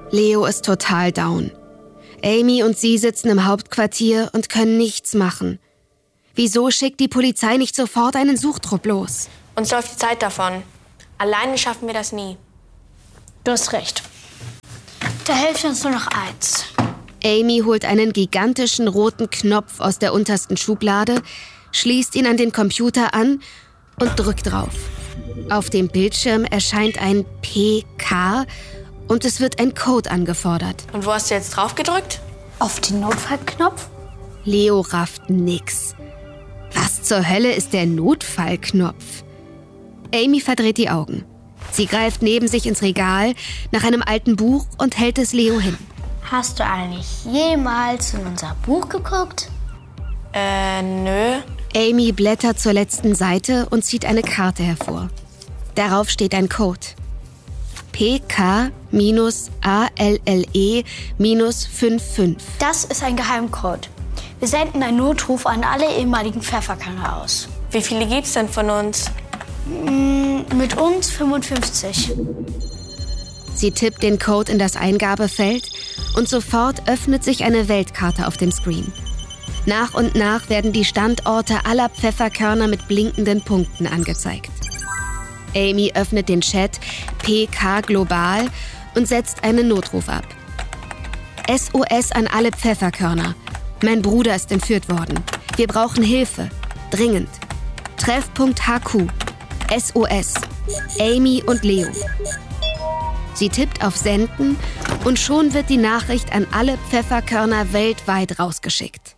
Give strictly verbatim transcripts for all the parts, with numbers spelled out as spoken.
Leo ist total down. Amy und sie sitzen im Hauptquartier und können nichts machen. Wieso schickt die Polizei nicht sofort einen Suchtrupp los? Uns läuft die Zeit davon. Alleine schaffen wir das nie. Du hast recht. Da hilft uns nur noch eins. Amy holt einen gigantischen roten Knopf aus der untersten Schublade, schließt ihn an den Computer an und drückt drauf. Auf dem Bildschirm erscheint ein P K und es wird ein Code angefordert. Und wo hast du jetzt drauf gedrückt? Auf den Notfallknopf? Leo rafft nix. Was zur Hölle ist der Notfallknopf? Amy verdreht die Augen. Sie greift neben sich ins Regal nach einem alten Buch und hält es Leo hin. Hast du eigentlich jemals in unser Buch geguckt? Äh, nö. Amy blättert zur letzten Seite und zieht eine Karte hervor. Darauf steht ein Code. P K A L L E fünfundfünfzig. Das ist ein Geheimcode. Wir senden einen Notruf an alle ehemaligen Pfefferkörner aus. Wie viele gibt's denn von uns? Mm, mit uns fünfundfünfzig. Sie tippt den Code in das Eingabefeld und sofort öffnet sich eine Weltkarte auf dem Screen. Nach und nach werden die Standorte aller Pfefferkörner mit blinkenden Punkten angezeigt. Amy öffnet den Chat P K Global und setzt einen Notruf ab. S O S an alle Pfefferkörner. Mein Bruder ist entführt worden. Wir brauchen Hilfe. Dringend. Treffpunkt H Q. S O S. Amy und Leo. Sie tippt auf Senden und schon wird die Nachricht an alle Pfefferkörner weltweit rausgeschickt.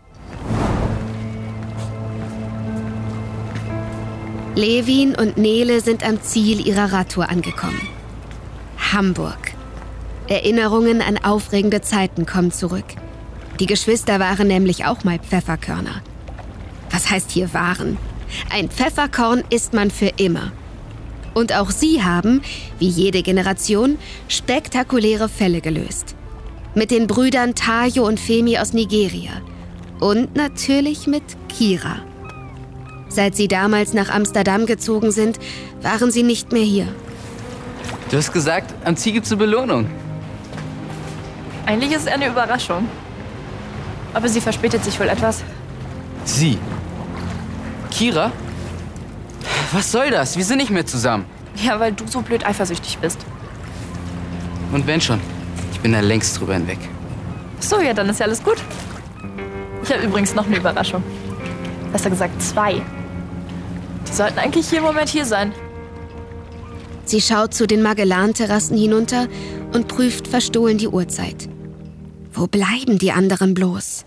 Levin und Nele sind am Ziel ihrer Radtour angekommen. Hamburg. Erinnerungen an aufregende Zeiten kommen zurück. Die Geschwister waren nämlich auch mal Pfefferkörner. Was heißt hier waren? Ein Pfefferkorn ist man für immer. Und auch sie haben, wie jede Generation, spektakuläre Fälle gelöst. Mit den Brüdern Tayo und Femi aus Nigeria. Und natürlich mit Kira. Seit sie damals nach Amsterdam gezogen sind, waren sie nicht mehr hier. Du hast gesagt, am Ziel gibt's eine Belohnung. Eigentlich ist es eher eine Überraschung. Aber sie verspätet sich wohl etwas. Sie? Kira? Was soll das? Wir sind nicht mehr zusammen. Ja, weil du so blöd eifersüchtig bist. Und wenn schon, ich bin da längst drüber hinweg. Ach so, ja, dann ist ja alles gut. Ich habe übrigens noch eine Überraschung. Besser gesagt zwei. Die sollten eigentlich jeden Moment hier sein. Sie schaut zu den Magellan-Terrassen hinunter und prüft verstohlen die Uhrzeit. Wo bleiben die anderen bloß?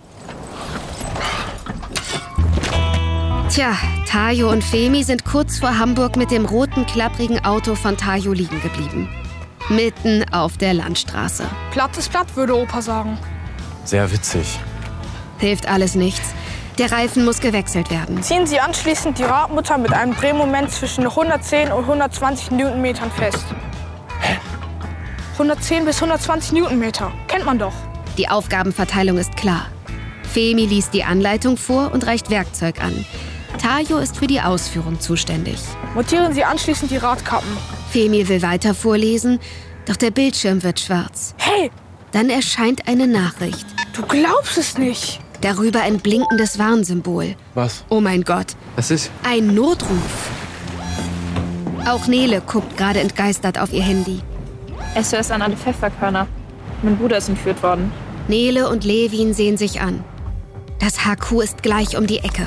Tja, Tayo und Femi sind kurz vor Hamburg mit dem roten, klapprigen Auto von Tayo liegen geblieben. Mitten auf der Landstraße. Platt ist platt, würde Opa sagen. Sehr witzig. Hilft alles nichts. Der Reifen muss gewechselt werden. Ziehen Sie anschließend die Radmutter mit einem Drehmoment zwischen hundertzehn und hundertzwanzig Newtonmetern fest. Hä? hundertzehn bis hundertzwanzig Newtonmeter. Kennt man doch. Die Aufgabenverteilung ist klar. Femi liest die Anleitung vor und reicht Werkzeug an. Tayo ist für die Ausführung zuständig. Montieren Sie anschließend die Radkappen. Femi will weiter vorlesen, doch der Bildschirm wird schwarz. Hey! Dann erscheint eine Nachricht. Du glaubst es nicht. Darüber ein blinkendes Warnsymbol. Was? Oh mein Gott. Was ist? Ein Notruf. Auch Nele guckt gerade entgeistert auf ihr Handy. S O S an alle Pfefferkörner. Mein Bruder ist entführt worden. Nele und Levin sehen sich an. Das H Q ist gleich um die Ecke.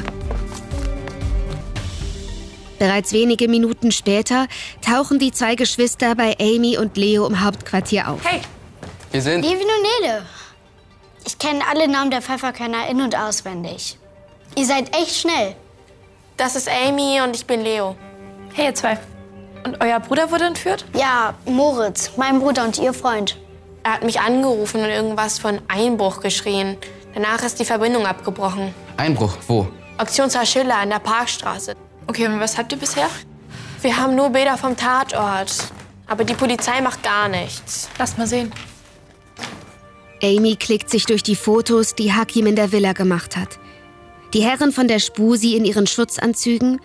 Bereits wenige Minuten später tauchen die zwei Geschwister bei Amy und Leo im Hauptquartier auf. Hey! Wir sind... Levin und Nele. Ich kenne alle Namen der Pfefferkörner in- und auswendig. Ihr seid echt schnell. Das ist Amy und ich bin Leo. Hey, ihr zwei. Und euer Bruder wurde entführt? Ja, Moritz, mein Bruder und ihr Freund. Er hat mich angerufen und irgendwas von Einbruch geschrien. Danach ist die Verbindung abgebrochen. Einbruch, wo? Auktionshaus Schiller an der Parkstraße. Okay, und was habt ihr bisher? Wir haben nur Bilder vom Tatort. Aber die Polizei macht gar nichts. Lasst mal sehen. Amy klickt sich durch die Fotos, die Hakim in der Villa gemacht hat. Die Herren von der Spusi in ihren Schutzanzügen,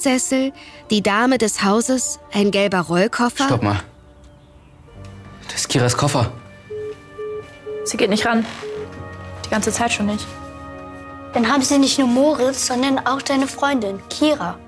Samtsessel, die Dame des Hauses, ein gelber Rollkoffer. Stopp mal. Das Kiras Koffer. Sie geht nicht ran. Die ganze Zeit schon nicht. Dann haben sie nicht nur Moritz, sondern auch deine Freundin, Kira.